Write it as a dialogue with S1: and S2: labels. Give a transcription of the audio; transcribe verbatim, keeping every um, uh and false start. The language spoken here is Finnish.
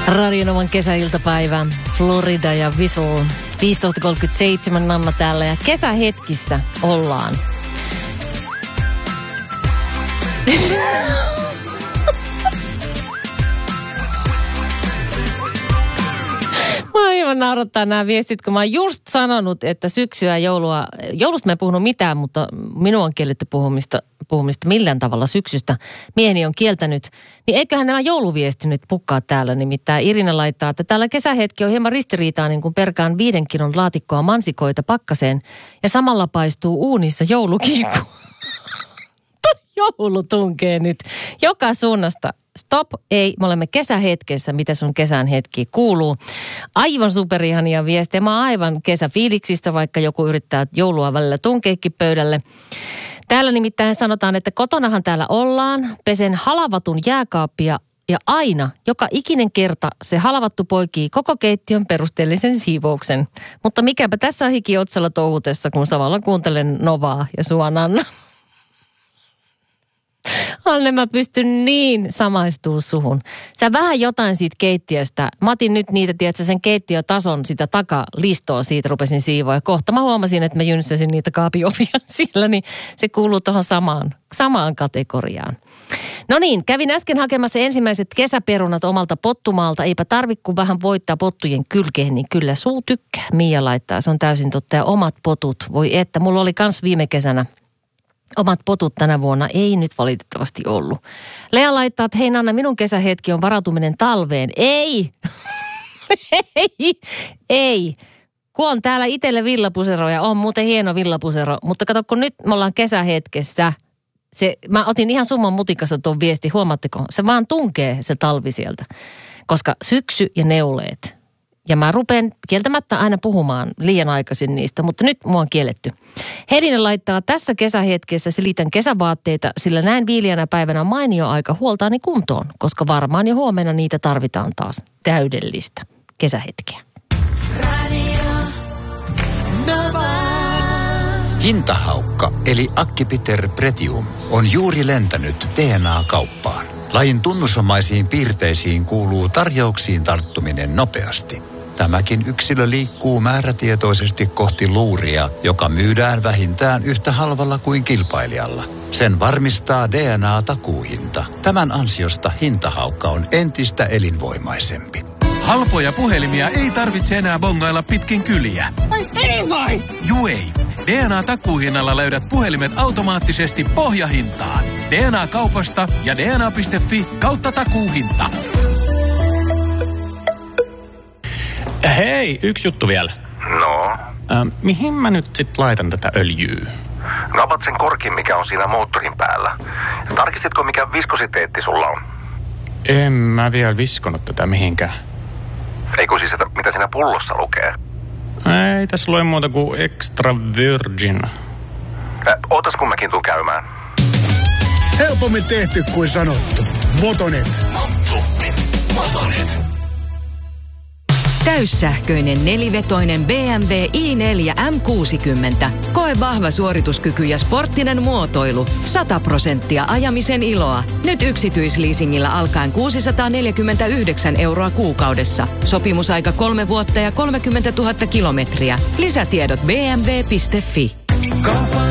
S1: Radionovan kesäiltapäivä, Florida ja Whistle. viisitoista kolmekymmentäseitsemän Nanna täällä ja kesähetkissä ollaan. Mä aivan naurattaa nämä viestit, kun mä oon just sanonut, että syksyä joulua, joulusta mä en puhunut mitään, mutta minua on kielletty puhumista, puhumista millään tavalla syksystä. Mieheni on kieltänyt, niin eiköhän nämä jouluviesti nyt pukkaa täällä. Nimittäin Irina laittaa, että täällä kesähetki on hieman ristiriitaa, niin kuin perkaan viiden kilon laatikkoa mansikoita pakkaseen ja samalla paistuu uunissa joulukiikku. Joulu tunkee nyt joka suunnasta. Stop, ei, me olemme kesähetkessä, mitä sun kesän hetki kuuluu. Aivan superihania viestejä. Mä oon aivan kesäfiiliksistä, vaikka joku yrittää joulua välillä tunkeekin pöydälle. Täällä nimittäin sanotaan, että kotonahan täällä ollaan. Pesen halavatun jääkaappia ja aina, joka ikinen kerta se halavattu poikii koko keittiön perusteellisen siivouksen. Mutta mikäpä tässä on hiki otsalla touhutessa, kun samalla kuuntelen Novaa ja sua, Nanna. Anne, mä pystyn niin samaistuu suhun. Sä vähän jotain siitä keittiöstä. Mä otin nyt niitä, tiedätkö, sen keittiötason sitä takalistoa siitä rupesin siivoa. Ja kohta mä huomasin, että mä jynssäsin niitä kaapiovia siellä, niin se kuuluu tuohon samaan, samaan kategoriaan. No niin, kävin äsken hakemassa ensimmäiset kesäperunat omalta pottumaalta. Eipä tarvitse, kun vähän voittaa pottujen kylkeen, niin kyllä suu tykkää. Mia laittaa, se on täysin totta. Ja omat potut, voi että. Mulla oli kans viime kesänä omat potut tänä vuonna, ei nyt valitettavasti ollut. Lea laittaa, että hei Nanna, minun kesähetki on varautuminen talveen. Ei! ei! Ei! Kun on täällä itselle villapusero ja on muuten hieno villapusero, mutta kato, kun nyt me ollaan kesähetkessä, se, mä otin ihan summan mutikassa tuon viesti, huomaatteko? Se vaan tunkee se talvi sieltä, koska syksy ja neuleet. Ja mä rupean kieltämättä aina puhumaan liian aikaisin niistä, mutta nyt mua on kielletty. Helinen laittaa, tässä kesähetkessä silitän kesävaatteita, sillä näin viileänä päivänä on mainio aika huoltaani kuntoon, koska varmaan jo huomenna niitä tarvitaan taas. Täydellistä kesähetkeä.
S2: Hintahaukka eli Acquipiter Pretium on juuri lentänyt D N A-kauppaan. Lajin tunnusomaisiin piirteisiin kuuluu tarjouksiin tarttuminen nopeasti. Tämäkin yksilö liikkuu määrätietoisesti kohti luuria, joka myydään vähintään yhtä halvalla kuin kilpailijalla. Sen varmistaa D N A-takuuhinta. Tämän ansiosta hintahaukka on entistä elinvoimaisempi.
S3: Halpoja puhelimia ei tarvitse enää bongailla pitkin kyliä.
S4: Ai hei vai!
S3: Juu ei. D N A-takuuhinnalla löydät puhelimet automaattisesti pohjahintaan. D N A-kaupasta ja D N A piste fi kautta takuuhinta.
S5: Hei, yksi juttu vielä.
S6: No?
S5: Äh, mihin mä nyt sit laitan tätä öljyä?
S6: No avat sen korkin, mikä on siinä moottorin päällä. Tarkistitko, mikä viskositeetti sulla on?
S5: En mä vielä viskonut tätä mihinkään.
S6: Eikö siis, että mitä siinä pullossa lukee?
S5: Ei tässä lue muuta kuin extra virgin.
S6: Äh, ootas kun mäkin tuun käymään.
S4: Helpommin tehty kuin sanottu. Motonet.
S2: Motonet. Motonet.
S7: Täyssähköinen nelivetoinen B M W i neljä M kuusikymmentä. Koe vahva suorituskyky ja sporttinen muotoilu. sata prosenttia ajamisen iloa. Nyt yksityisleasingillä alkaen kuusisataaneljäkymmentäyhdeksän euroa kuukaudessa. Sopimusaika kolme vuotta ja kolmekymmentätuhatta kilometriä. Lisätiedot b m w piste fi.